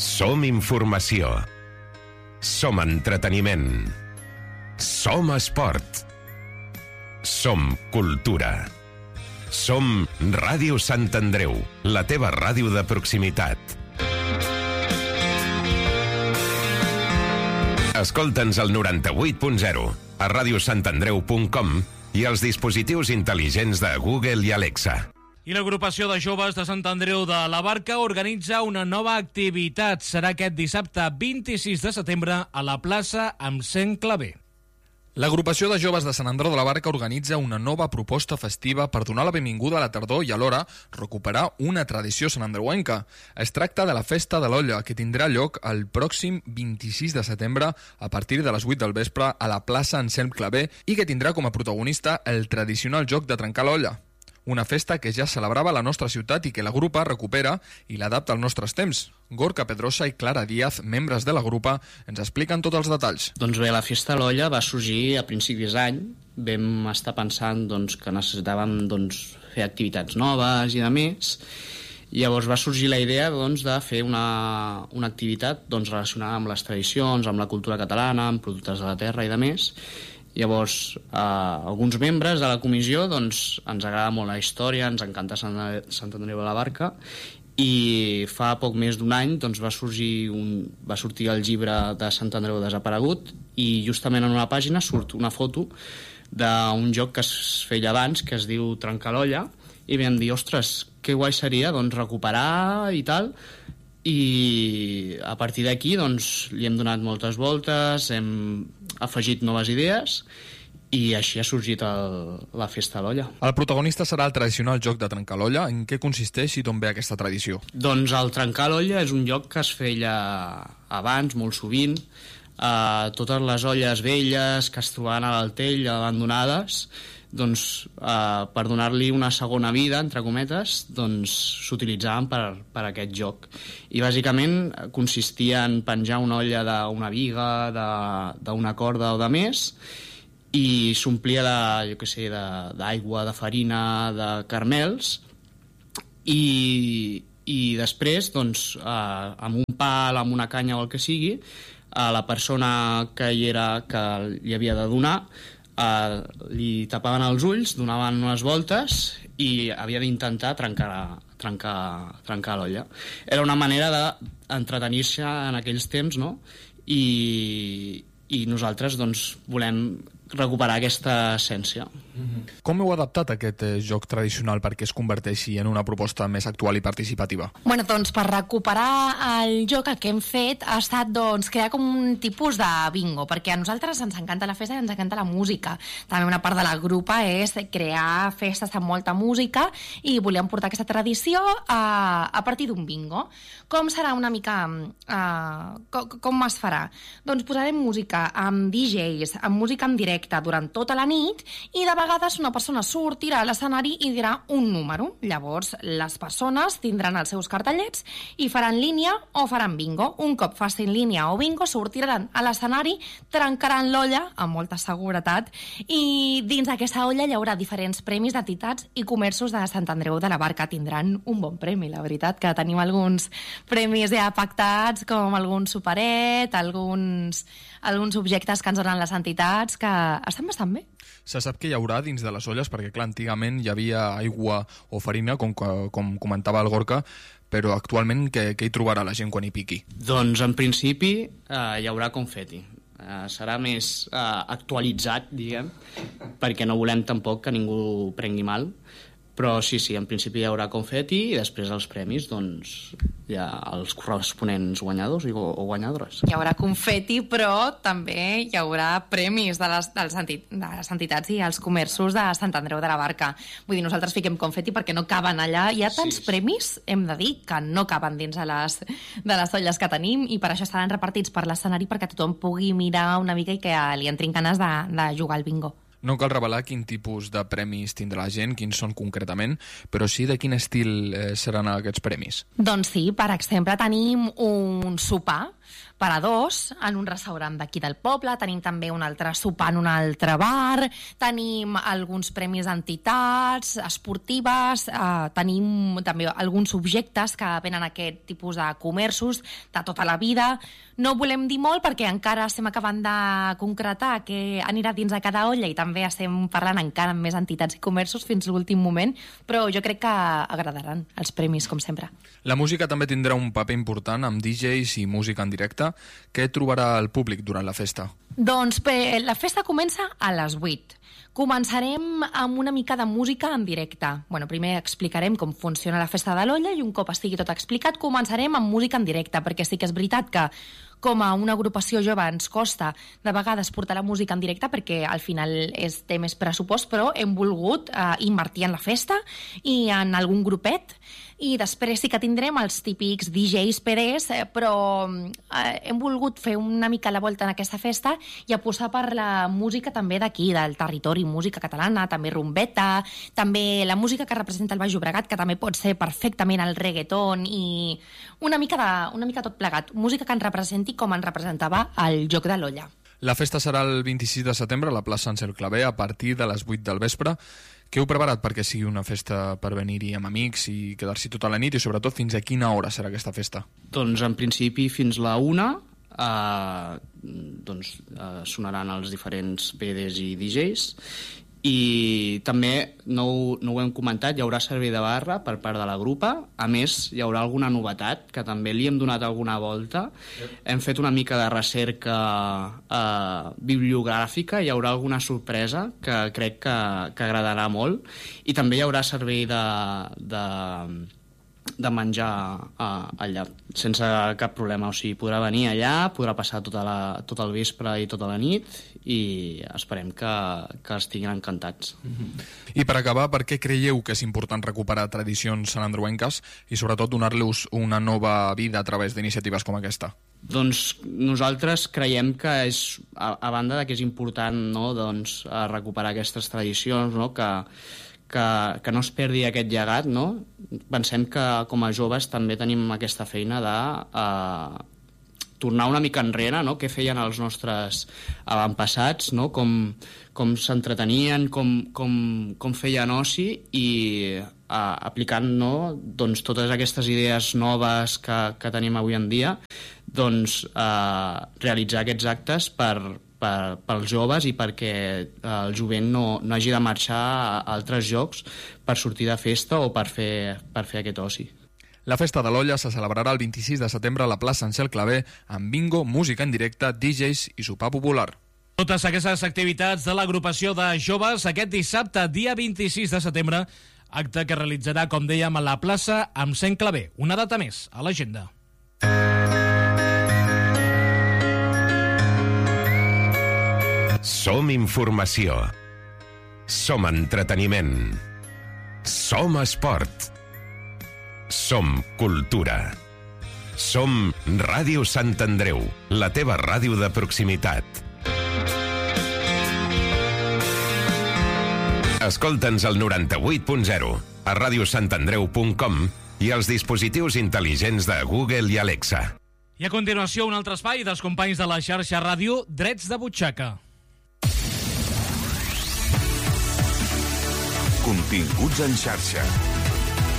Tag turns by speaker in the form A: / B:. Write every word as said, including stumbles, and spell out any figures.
A: Som informació. Som entreteniment. Som esport. Som cultura. Som Ràdio Sant Andreu, la teva ràdio de proximitat. Escolta'ns al noranta-vuit punt zero, a radiosantandreu punt com i als dispositius intel·ligents de Google i Alexa.
B: I l'agrupació de joves de Sant Andreu de la Barca organitza una nova activitat. Serà aquest dissabte vint-i-sis de setembre a la plaça amb cent claver.
C: L'agrupació de joves de Sant Andreu de la Barca organitza una nova proposta festiva per donar la benvinguda a la tardor i alhora recuperar una tradició santandreuenca. Es tracta de la Festa de l'Olla, que tindrà lloc el pròxim vint-i-sis de setembre a partir de les vuit del vespre a la plaça Anselm Clavé i que tindrà com a protagonista el tradicional joc de trencar l'olla. Una festa que ja celebrava la nostra ciutat i que la grupa recupera i l'adapta als nostres temps. Gorka Pedrosa i Clara Díaz, membres de la grupa, ens expliquen tots els detalls.
D: Doncs bé, la Festa de l'Olla va sorgir a principis d'any. Vam estar pensant doncs, que necessitàvem doncs, fer activitats noves i de més. Llavors va sorgir la idea doncs, de fer una, una activitat doncs, relacionada amb les tradicions, amb la cultura catalana, amb productes de la terra i de més. Llavors, eh, alguns membres de la comissió doncs, ens agrada molt la història, ens encanta Sant, Sant Andreu de la Barca i fa poc més d'un any doncs, va, sorgir un, va sortir el llibre de Sant Andreu desaparegut i justament en una pàgina surt una foto d'un joc que es feia abans que es diu Trencar l'Olla i vam dir, ostres, que guai seria doncs, recuperar i tal. I a partir d'aquí doncs, li hem donat moltes voltes, hem afegit noves idees i així ha sorgit el, la Festa de l'Olla.
C: El protagonista serà el tradicional joc de trencar l'olla. En què consisteix i d'on ve aquesta tradició?
D: Doncs el trencar l'olla és un joc que es feia abans, molt sovint. Uh, totes les olles velles que es trobaven a l'Altell, abandonades, doncs, eh, per donar-li una segona vida, entre cometes, doncs s'utilitzaven per, per aquest joc. I bàsicament consistia en penjar una olla d'una viga, d'una corda o de més, i s'omplia de, jo què sé, d'aigua, de, de farina, de caramels, i, i després, doncs, eh, amb un pal, amb una canya o el que sigui, a la persona que hi era, que li havia de donar, Uh, li tapaven els ulls, donaven unes voltes i havia d'intentar trencar, trencar, trencar l'olla. Era una manera d'entretenir-se en aquells temps, no? I, i nosaltres doncs, volem recuperar aquesta essència.
C: Mm-hmm. Com heu adaptat aquest eh, joc tradicional perquè es converteixi en una proposta més actual i participativa?
E: Bueno, doncs per recuperar el joc el que hem fet ha estat doncs, crear com un tipus de bingo, perquè a nosaltres ens encanta la festa i ens encanta la música. També una part de la grupa és crear festes amb molta música i volíem portar aquesta tradició a, a partir d'un bingo. Com serà una mica... Uh, com, com es farà? Doncs posarem música amb D Js, amb música en directe durant tota la nit i de vegades una persona sortirà a l'escenari i dirà un número. Llavors les persones tindran els seus cartellets i faran línia o faran bingo. Un cop facin línia o bingo sortiran a l'escenari, trencaran l'olla amb molta seguretat i dins d'aquesta olla hi haurà diferents premis d'entitats i comerços de Sant Andreu de la Barca. Tindran un bon premi, la veritat, que tenim alguns premis ja pactats com algun superet, alguns, alguns objectes que ens donen les entitats que estan bastant bé.
C: Se sap que hi haurà dins de les olles, perquè clar, antigament hi havia aigua o farina, com, com comentava el Gorka, però actualment què, què hi trobarà la gent quan hi piqui?
D: Doncs en principi eh, hi haurà confeti. Eh, serà més eh, actualitzat, diguem, perquè no volem tampoc que ningú prengui mal. Però sí, sí, en principi hi haurà confeti i després els premis, doncs, hi ha els corresponents guanyadors o, o guanyadores.
E: Hi haurà confeti, però també hi haurà premis de les, de les, entit, de les entitats i els comerços de Sant Andreu de la Barca. Vull dir, nosaltres fiquem confeti perquè no caben allà. Hi ha tants sí, premis, hem de dir, que no caben dins de les, de les olles que tenim i per això estaran repartits per l'escenari perquè tothom pugui mirar una mica i que li entrin ganes de, de jugar al bingo.
C: No cal revelar quin tipus de premis tindrà la gent, quins són concretament, però sí de quin estil eh, seran aquests premis.
E: Doncs sí, per exemple, tenim un sopar per a dos en un restaurant d'aquí del poble, tenim també un altre sopar en un altre bar, tenim alguns premis d'entitats esportives, eh, tenim també alguns subjectes que venen aquest tipus de comerços de tota la vida. No volem dir molt perquè encara estem acabant de concretar què anirà dins de cada olla i també estem parlant encara amb més entitats i comerços fins a l'últim moment, però jo crec que agradaran els premis, com sempre.
C: La música també tindrà un paper important amb D Js i música en directe. Què trobarà el públic durant la festa?
E: Doncs bé, la festa comença a les vuit. Començarem amb una mica de música en directe. Bueno, primer explicarem com funciona la festa de l'olla i un cop estigui tot explicat començarem amb música en directe, perquè sí que és veritat que com a una agrupació jove ens costa de vegades portar la música en directe perquè al final és, té més pressupost, però hem volgut eh, invertir en la festa i en algun grupet, i després sí que tindrem els típics D Js P Ds, eh, però eh, hem volgut fer una mica la volta en aquesta festa i apostar per la música també d'aquí, del territori, música catalana, també rumbeta, també la música que representa el Baix Llobregat, que també pot ser perfectament el reggaeton i una mica, de, una mica tot plegat, música que ens representi com ens representava el Joc de l'Olla.
C: La festa serà el vint-i-sis de setembre a la plaça Ansel Clavé a partir de les vuit del vespre. Què heu preparat perquè sigui una festa per venir-hi amb amics i quedar-s'hi tota la nit i sobretot fins a quina hora serà aquesta festa?
D: Doncs en principi fins la una eh, doncs, eh, sonaran els diferents P Ds i D Js i també, no ho, no ho hem comentat, hi haurà servei de barra per part de la grupa. A més, hi haurà alguna novetat que també li hem donat alguna volta. Hem fet una mica de recerca eh, bibliogràfica, hi haurà alguna sorpresa que crec que, que agradarà molt, i també hi haurà servei de, de, de menjar eh, allà sense cap problema. O sigui, podrà venir allà, podrà passar tota la, tot el vespre i tota la nit, i esperem que, que estiguin encantats.
C: Mm-hmm. I per acabar, per què creieu que és important recuperar tradicions sanandreuenques i sobretot donar-los una nova vida a través d'iniciatives com aquesta?
D: Doncs nosaltres creiem que és, a, a banda de que és important, no, doncs, recuperar aquestes tradicions, no, que, que, que no es perdi aquest llegat, no? Pensem que com a joves també tenim aquesta feina de eh, tornar una mica enrere, no? Què feien els nostres avantpassats, no? Com, com s'entretenien, com, com, com feien oci, i eh, aplicant, no, doncs, totes aquestes idees noves que, que tenim avui en dia, doncs, eh, realitzar aquests actes per, per, pels joves i perquè el jovent no, no hagi de marxar a altres llocs per sortir de festa o per fer, per fer aquest oci.
C: La festa de l'olla se celebrarà el vint-i-sis de setembre a la plaça Ansel Clavé amb bingo, música en directe, D Js i sopar popular.
B: Totes aquestes activitats de l'agrupació de joves aquest dissabte, dia vint-i-sis de setembre, acte que realitzarà, com dèiem, a la plaça Ansel Clavé. Una data més a l'agenda.
A: Som informació. Som entreteniment. Som esport. Som cultura. Som Ràdio Sant Andreu, la teva ràdio de proximitat. Escolta'ns al noranta-vuit punt zero, a ràdio sant andreu punt com i als dispositius intel·ligents de Google i Alexa.
B: I a continuació un altre espai dels companys de la xarxa ràdio, Drets de Butxaca.
F: Continguts en xarxa.